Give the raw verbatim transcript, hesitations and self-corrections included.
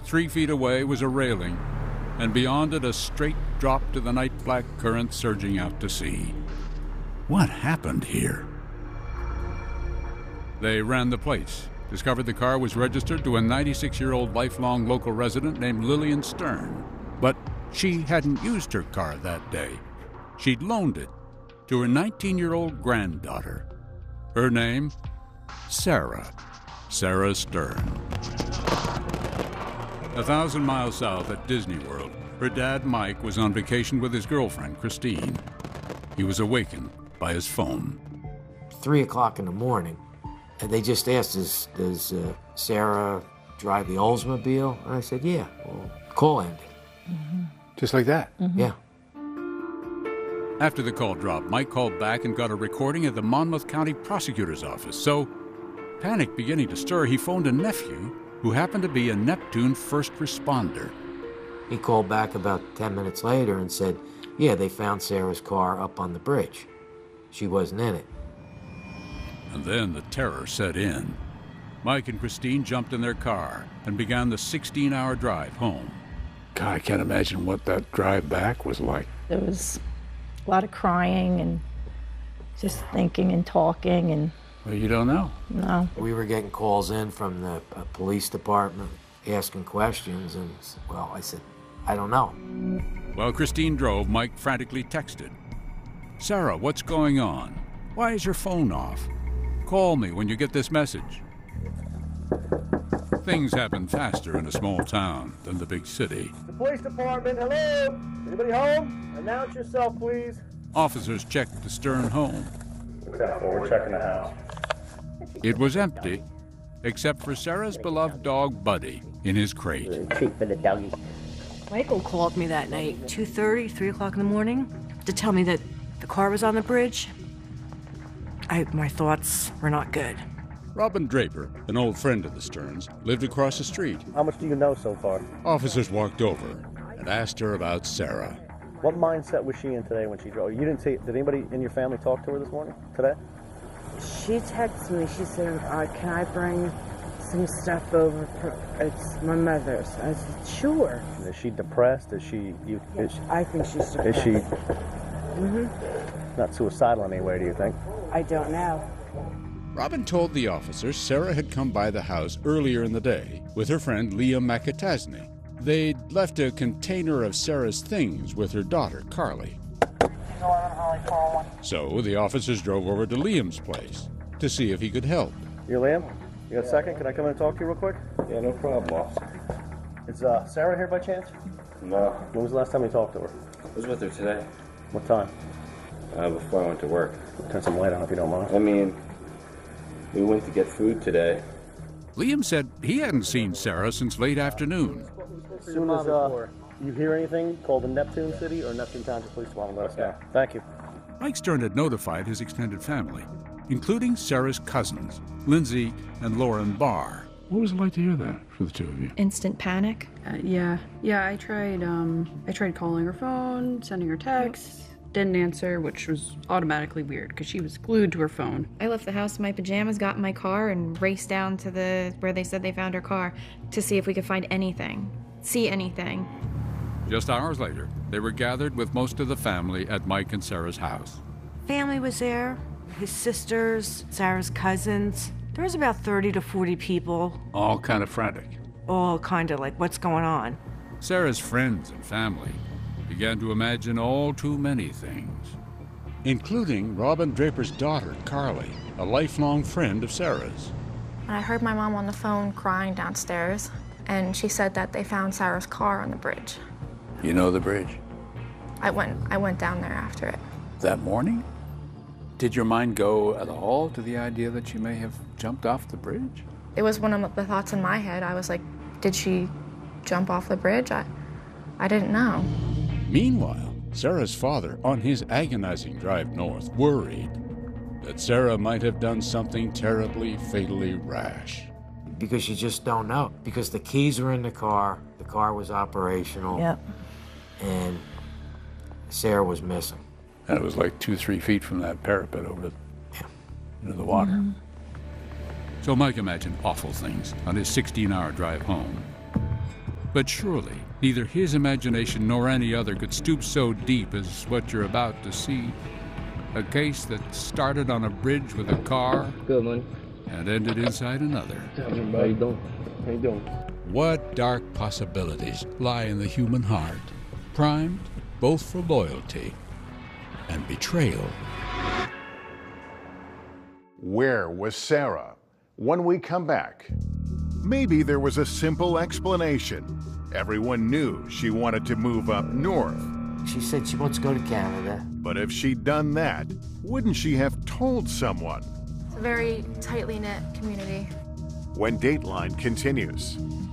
Three feet away was a railing, and beyond it a straight drop to the night-black current surging out to sea. What happened here? They ran the plates, discovered the car was registered to a ninety-six-year-old lifelong local resident named Lillian Stern. But she hadn't used her car that day. She'd loaned it to her nineteen-year-old granddaughter. Her name? Sarah. Sarah Stern. A thousand miles south at Disney World, her dad, Mike, was on vacation with his girlfriend, Christine. He was awakened by his phone. Three o'clock in the morning, and they just asked, does, does uh, Sarah drive the Oldsmobile? And I said, yeah. Well, call ended. Mm-hmm. Just like that? Mm-hmm. Yeah. After the call dropped, Mike called back and got a recording at the Monmouth County Prosecutor's Office. So, panic beginning to stir, he phoned a nephew who happened to be a Neptune first responder. He called back about ten minutes later and said, yeah, they found Sarah's car up on the bridge. She wasn't in it. And then the terror set in. Mike and Christine jumped in their car and began the sixteen-hour drive home. God, I can't imagine what that drive back was like. There was a lot of crying and just thinking and talking and... Well, you don't know. No. We were getting calls in from the uh, police department asking questions, and, well, I said, I don't know. While Christine drove, Mike frantically texted. Sarah, what's going on? Why is your phone off? Call me when you get this message. Things happen faster in a small town than the big city. The police department, hello? Anybody home? Announce yourself, please. Officers checked the Stern home. We're checking the house. It was empty, except for Sarah's beloved dog, Buddy, in his crate. Treat for the doggy. Michael called me that night, two thirty, three o'clock in the morning, to tell me that the car was on the bridge. I, my thoughts were not good. Robin Draper, an old friend of the Sterns, lived across the street. How much do you know so far? Officers walked over and asked her about Sarah. What mindset was she in today when she drove? You didn't see, did anybody in your family talk to her this morning, today? She texted me, she said, uh, can I bring some stuff over for, it's my mother's. I said, sure. Is she depressed? Is she, you, is she I think she's depressed. Is she mm-hmm. not suicidal in any way, do you think? I don't know. Robin told the officers Sarah had come by the house earlier in the day with her friend Liam McAtasney. They'd left a container of Sarah's things with her daughter, Carly. So the officers drove over to Liam's place to see if he could help. You Liam? You got a second? Can I come in and talk to you real quick? Yeah, no problem, officer. Is uh, Sarah here by chance? No. When was the last time you talked to her? I was with her today. What time? Uh, before I went to work. Turn some light on if you don't mind. I mean, we went to get food today. Liam said he hadn't seen Sarah since late afternoon. As soon as uh, you hear anything, call the Neptune City or Neptune Township Police Department. Let us know. Thank you. Mike Stern had notified his extended family, including Sarah's cousins, Lindsay and Lauren Barr. What was it like to hear that for the two of you? Instant panic. Uh, yeah, yeah. I tried. Um, I tried calling her phone, sending her texts. Didn't answer, which was automatically weird because she was glued to her phone. I left the house in my pajamas, got in my car, and raced down to the where they said they found her car to see if we could find anything, see anything. Just hours later, they were gathered with most of the family at Mike and Sarah's house. Family was there, his sisters, Sarah's cousins. There was about thirty to forty people. All kind of frantic. All kind of like, what's going on? Sarah's friends and family began to imagine all too many things, including Robin Draper's daughter, Carly, a lifelong friend of Sarah's. I heard my mom on the phone crying downstairs, and she said that they found Sarah's car on the bridge. You know the bridge? I went, I went down there after it. That morning? Did your mind go at all to the idea that she may have jumped off the bridge? It was one of the thoughts in my head. I was like, did she jump off the bridge? I, I didn't know. Meanwhile, Sarah's father, on his agonizing drive north, worried that Sarah might have done something terribly, fatally rash. Because you just don't know. Because the keys were in the car, the car was operational, Yep. and Sarah was missing. And it was like two, three feet from that parapet over yeah. into the water. Mm-hmm. So Mike imagined awful things on his sixteen-hour drive home. But surely, neither his imagination nor any other could stoop so deep as what you're about to see. A case that started on a bridge with a car. Good, man. And ended inside another. How you doing? How you doing? What dark possibilities lie in the human heart, primed both for loyalty and betrayal. Where was Sarah? When we come back, maybe there was a simple explanation. Everyone knew she wanted to move up north. She said she wants to go to Canada. But if she'd done that, wouldn't she have told someone? It's a very tightly knit community. When Dateline continues.